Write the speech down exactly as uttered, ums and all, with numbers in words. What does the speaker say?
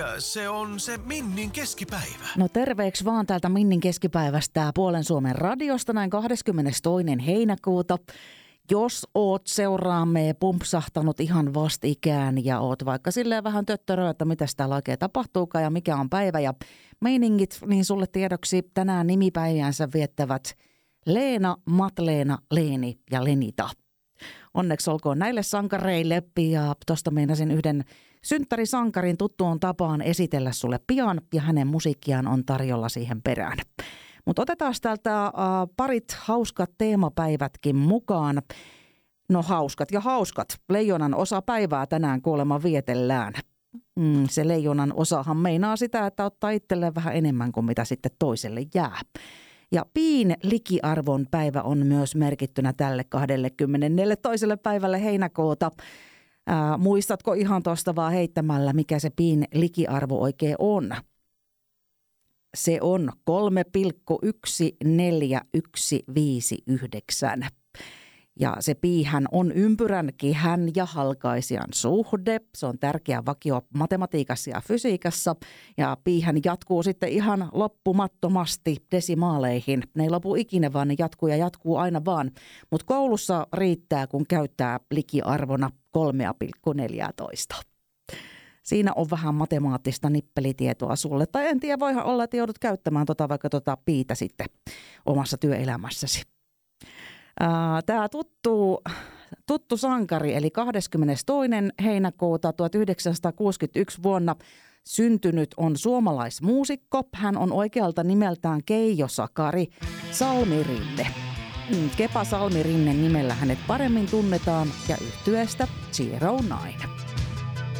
se on se Minnin keskipäivä. No terveeksi vaan täältä Minnin keskipäivästä Puolen Suomen radiosta näin kahdeskymmenestoinen heinäkuuta. Jos oot seuraamme pumpsahtanut ihan vastikään ja oot vaikka silleen vähän töttöröä, että mitä täällä oikein tapahtuukaan ja mikä on päivä ja meiningit, niin sulle tiedoksi tänään nimipäivänsä viettävät Leena, Matleena, Leeni ja Lenita. Onneksi olkoon näille sankareille ja tuosta meinasin yhden synttärisankarin tuttuun tapaan esitellä sulle pian ja hänen musiikkiaan on tarjolla siihen perään. Mutta otetaan täältä äh, parit hauskat teemapäivätkin mukaan. No hauskat ja hauskat. Leijonan osa päivää tänään kuulemma vietellään. Mm, se leijonan osahan meinaa sitä, että ottaa itselleen vähän enemmän kuin mitä sitten toiselle jää. Ja piin likiarvon päivä on myös merkittynä tälle kaksikymmentä toiselle päivälle heinäkuuta. Ää, muistatko ihan tuosta vaan heittämällä, mikä se piin likiarvo oikein on? Se on kolme pilkku yksi neljä yksi viisi yhdeksän. Ja se piihän on ympyrän kehän ja halkaisijan suhde. Se on tärkeä vakio matematiikassa ja fysiikassa. Ja piihän jatkuu sitten ihan loppumattomasti desimaaleihin. Ne ei lopu ikinä, vaan ne jatkuu ja jatkuu aina vaan. Mutta koulussa riittää, kun käyttää likiarvona kolme pilkku neljätoista. Siinä on vähän matemaattista nippelitietoa sulle. Tai en tiedä, voihan olla, että joudut käyttämään tota, vaikka tota piitä sitten omassa työelämässäsi. Tämä tuttu, tuttu sankari, eli kahdeskymmenestoinen heinäkuuta tuhatyhdeksänsataakuusikymmentäyksi vuonna syntynyt on suomalaismuusikko. Hän on oikealta nimeltään Keijo Sakari Salmirinne. Kepa Salmirinne nimellä hänet paremmin tunnetaan ja yhtyeestä Zero Nine.